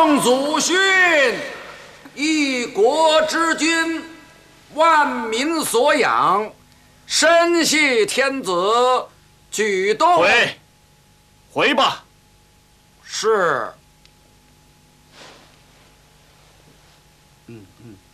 奉祖训，一国之君，万民所养，深系天子，举动。 回吧。 是。